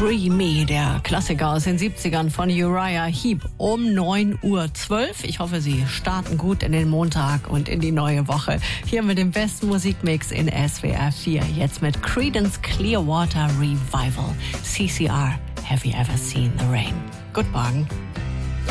Free Me, der Klassiker aus den 70ern von Uriah Heep um 9:12 Uhr. Ich hoffe, Sie starten gut in den Montag und in die neue Woche. Hier mit dem besten Musikmix in SWR 4. Jetzt mit Creedence Clearwater Revival. CCR, Have You Ever Seen the Rain? Guten Morgen.